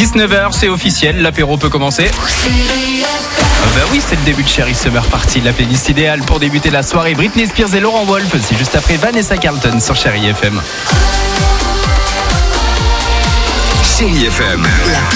19h, c'est officiel, l'apéro peut commencer. Bah oui, c'est le début de Chérie Summer Party, la playlist idéale pour débuter la soirée. Britney Spears et Laurent Wolf, c'est juste après Vanessa Carlton sur Chérie FM. Chérie FM.